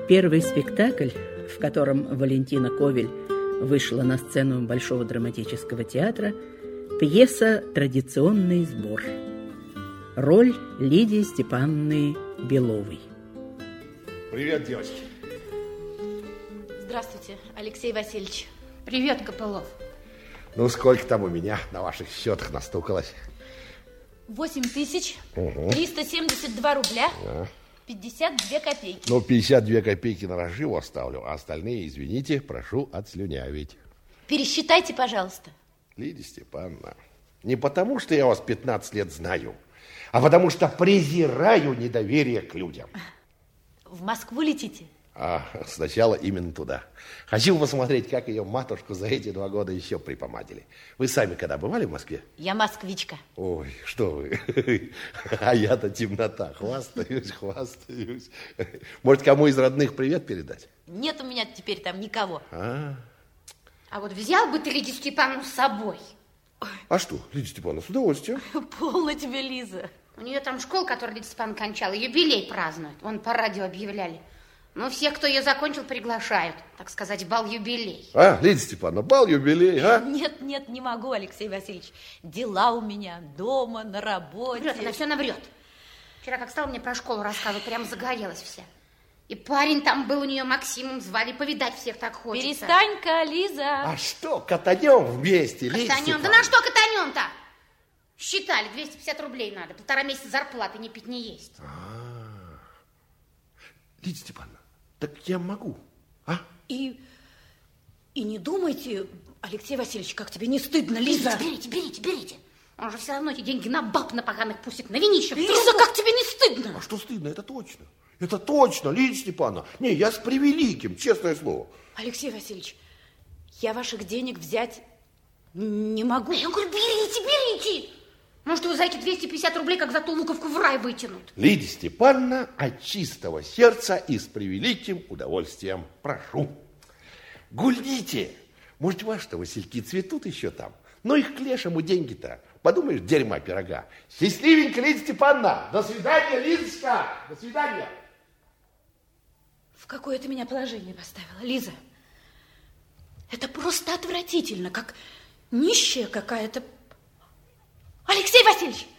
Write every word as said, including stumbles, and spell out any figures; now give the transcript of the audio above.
Первый спектакль, в котором Валентина Ковель вышла на сцену Большого драматического театра, пьеса «Традиционный сбор». Роль Лидии Степановны Беловой. Привет, девочки. Здравствуйте, Алексей Васильевич. Привет, Копылов. Ну, сколько там у меня на ваших счетах настукалось? Восемь тысяч триста семьдесят два рубля А. пятьдесят две копейки. Ну, пятьдесят две копейки на разживу оставлю, а остальные, извините, прошу отслюнявить. Пересчитайте, пожалуйста. Лидия Степановна, не потому, что я вас пятнадцать лет знаю, а потому что презираю недоверие к людям. В Москву летите? А сначала именно туда. Хочу посмотреть, как ее матушку за эти два года еще припомадили. Вы сами когда бывали в Москве? Я москвичка. Ой, что вы. А я-то темнота. Хвастаюсь, хвастаюсь. Может, кому из родных привет передать? Нет у меня теперь там никого. А, А вот взял бы ты Лидию Степановну с собой? а что, Лидия Степановна, с удовольствием. Полно тебе, Лиза. У нее там школа, которую Лидия Степановна кончала, юбилей празднует. Вон по радио объявляли. Ну, всех, кто ее закончил, приглашают. Так сказать, бал-юбилей. А, Лидия Степановна, бал, юбилей, а? Нет, нет, не могу, Алексей Васильевич. Дела у меня дома, на работе. Врет, она все наврет. Вчера, как стала мне про школу рассказывать, прям загорелась вся. И парень там был у нее, Максимом звали, повидать всех так хочется. Перестань-ка, Лиза. А что, катанем вместе, Лидия Катанем? Степановна? Да на что катанем-то? Считали, двести пятьдесят рублей надо. Полтора месяца зарплаты, не пить, не есть. А, Лидия Степановна, так я могу, а? И, и не думайте, Алексей Васильевич, как тебе не стыдно, Лиза? Берите, берите, берите. Он же все равно эти деньги на баб на поганых пустит, на винищев. Лиза, как тебе не стыдно? А что стыдно, это точно. Это точно, Лидия Степановна. Не, я с превеликим, честное слово. Алексей Васильевич, я ваших денег взять не могу. Я говорю, берите, берите. Может, вы за эти двести пятьдесят рублей, как за ту луковку, в рай вытянут. Лидия Степановна от чистого сердца и с превеликим удовольствием прошу. Гульните. Может, ваши-то васильки цветут еще там? Ну, их к лешему деньги-то. Подумаешь, дерьма пирога. Счастливенько, Лидия Степановна. До свидания, Лидочка. До свидания. В какое ты меня положение поставила, Лиза? Это просто отвратительно, как нищая какая-то. Алексей Васильевич!